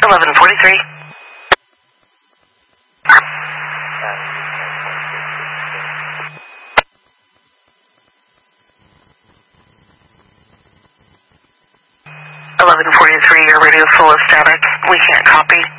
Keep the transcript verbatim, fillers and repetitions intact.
eleven forty-three. eleven forty-three, your radio full of static. We can't copy.